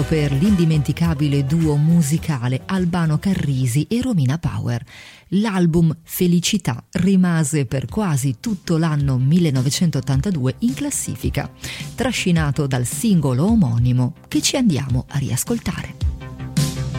per l'indimenticabile duo musicale Albano Carrisi e Romina Power. L'album Felicità rimase per quasi tutto l'anno 1982 in classifica, trascinato dal singolo omonimo che ci andiamo a riascoltare.